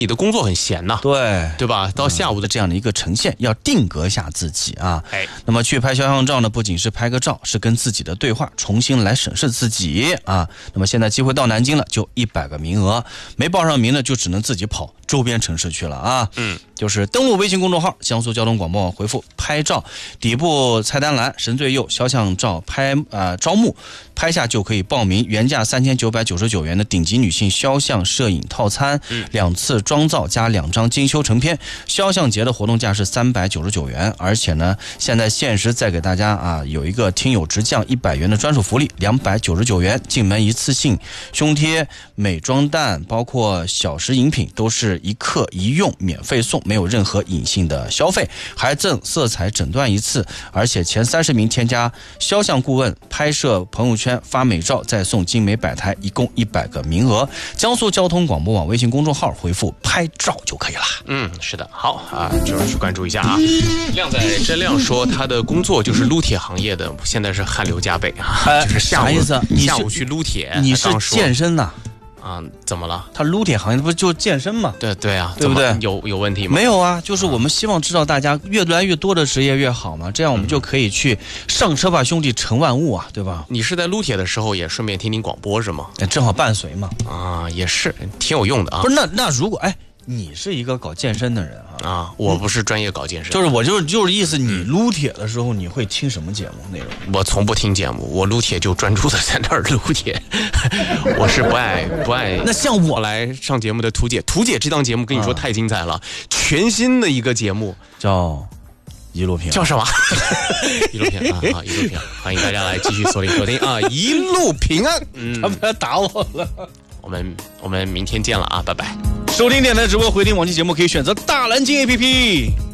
你的工作很闲呐，对吧？到下午的这样的一个呈现，要定格下自己啊。那么去拍肖像照呢，不仅是拍个照，是跟自己的对话，重新来审视自己啊。那么现在机会到南京了，就100个名额，没报上名呢，就只能自己跑周边城市去了啊。就是登录微信公众号江苏交通广播网，回复拍照，底部菜单栏神最右肖像照招募，拍下就可以报名，原价3999元的顶级女性肖像摄影套餐，2次妆造加2张精修成片，肖像节的活动价是399元，而且呢，现在限时再给大家有一个听友直降100元的专属福利，299元进门一次性胸贴、美妆蛋，包括小食饮品都是1克1用免费送，没有任何隐性的消费，还赠色彩诊断1次，而且前30名添加肖像顾问拍摄朋友圈发美照再送精美摆台，一共100个名额。江苏交通广播网微信公众号回复拍照就可以了。 是的，好啊，就是去关注一下啊。亮仔真亮说他的工作就是撸铁行业的，现在是汗流浃背啊，就是下午去撸铁。 你是健身呐？ 怎么了？ 他撸铁行业不就健身吗？ 对啊， 对不对？ 有问题吗？ 没有啊，就是我们希望知道大家越来越多的职业越好嘛，这样我们就可以去上车吧兄弟成万物啊，对吧？ 你是在撸铁的时候也顺便听听广播是吗？ 正好伴随嘛。 也是挺有用的啊。 不是那如果你是一个搞健身的人我不是专业搞健身， 就是意思，你撸铁的时候你会听什么节目内容？ 我从不听节目，我撸铁就专注的在那儿撸铁，我是不爱。 那像我来上节目的图姐这档节目跟你说太精彩了，全新的一个节目叫一路平安， 叫什么？一路平安一路平安，欢迎大家来继续锁定收听一路平安。 他不要打我了。 我们明天见了啊，拜拜。 收听电台直播回听往期节目可以选择大蓝鲸 APP。